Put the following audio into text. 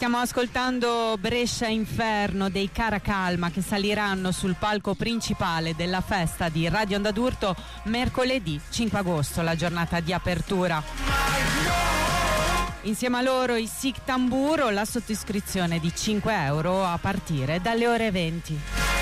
Stiamo ascoltando Brescia Inferno dei Caracalma, che saliranno sul palco principale della festa di Radio Onda d'Urto mercoledì 5 agosto, la giornata di apertura. Insieme a loro i Sic Tamburo, la sottoscrizione di €5 a partire dalle ore 20.